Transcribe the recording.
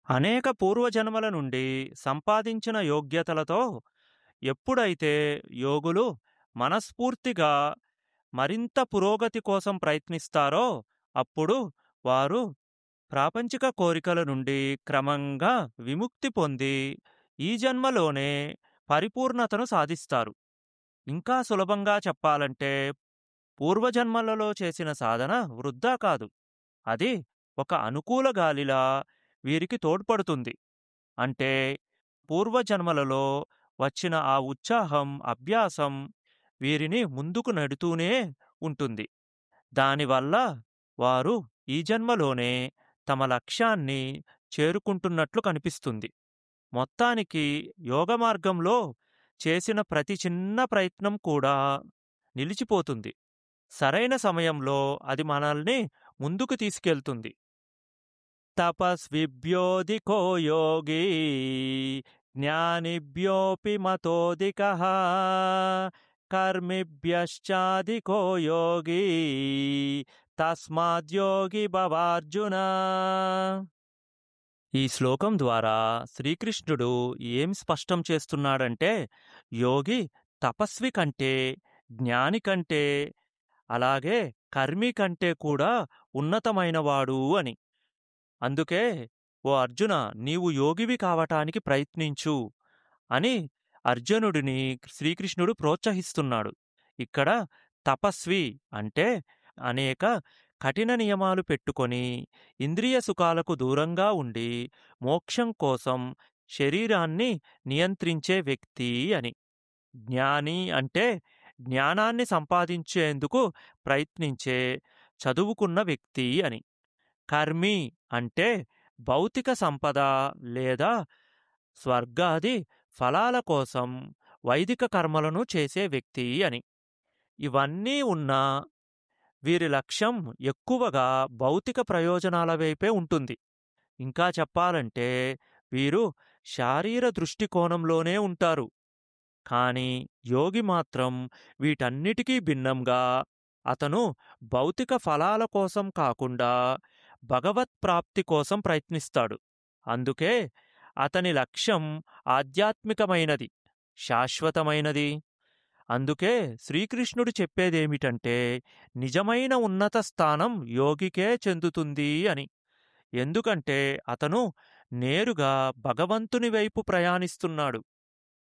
అనేక పూర్వజన్మల నుండి సంపాదించిన యోగ్యతలతో ఎప్పుడైతే యోగులు మనస్ఫూర్తిగా మరింత పురోగతి కోసం ప్రయత్నిస్తారో అప్పుడు వారు ప్రాపంచిక కోరికల నుండి క్రమంగా విముక్తి పొంది ఈ జన్మలోనే పరిపూర్ణతను సాధిస్తారు. ఇంకా సులభంగా చెప్పాలంటే పూర్వజన్మలలో చేసిన సాధన వృద్ధా కాదు. అది ఒక అనుకూల గాలిలా వీరికి తోడ్పడుతుంది. అంటే పూర్వజన్మలలో వచ్చిన ఆ ఉత్సాహం, అభ్యాసం వీరిని ముందుకు నెడుతూనే ఉంటుంది. దానివల్ల వారు ఈ జన్మలోనే తమ లక్ష్యాన్ని చేరుకుంటున్నట్లు కనిపిస్తుంది. మొత్తానికి యోగ మార్గంలో చేసిన ప్రతి చిన్న ప్రయత్నం కూడా నిలిచిపోతుంది. సరైన సమయంలో అది మనల్ని ముందుకు తీసుకెళ్తుంది. తపస్విభ్యోధికో యోగి జ్ఞానిభ్యోపి మతోధికః కర్మిభ్యశ్చాధికో యోగి తస్మాద్యోగి భవార్జున. ఈ శ్లోకం ద్వారా శ్రీకృష్ణుడు ఏం స్పష్టం చేస్తున్నాడంటే యోగి తపస్వి కంటే, జ్ఞాని కంటే, అలాగే కర్మి కంటే కూడా ఉన్నతమైనవాడు అని. అందుకే ఓ అర్జున, నీవు యోగివి కావటానికి ప్రయత్నించు అని అర్జునుడిని శ్రీకృష్ణుడు ప్రోత్సహిస్తున్నాడు. ఇక్కడ తపస్వి అంటే అనేక కఠిన నియమాలు పెట్టుకొని ఇంద్రియ సుఖాలకు దూరంగా ఉండి మోక్షం కోసం శరీరాన్ని నియంత్రించే వ్యక్తి అని. జ్ఞాని అంటే జ్ఞానాన్ని సంపాదించేందుకు ప్రయత్నించే చదువుకున్న వ్యక్తి అని. కర్మి అంటే భౌతిక సంపద లేదా స్వర్గాది ఫలాల కోసం వైదిక కర్మలను చేసే వ్యక్తి అని. ఇవన్నీ ఉన్నా వీరి లక్ష్యం ఎక్కువగా భౌతిక ప్రయోజనాల వైపే ఉంటుంది. ఇంకా చెప్పాలంటే వీరు శారీర దృష్టికోణంలోనే ఉంటారు. కానీ యోగి మాత్రం వీటన్నిటికీ భిన్నంగా అతను భౌతిక ఫలాల కోసం కాకుండా భగవత్ ప్రాప్తి కోసం ప్రయత్నిస్తాడు. అందుకే అతని లక్ష్యం ఆధ్యాత్మికమైనది, శాశ్వతమైనది. అందుకే శ్రీకృష్ణుడు చెప్పేదేమిటంటే నిజమైన ఉన్నత స్థానం యోగికే చెందుతుంది అని. ఎందుకంటే అతను నేరుగా భగవంతుని వైపు ప్రయాణిస్తున్నాడు.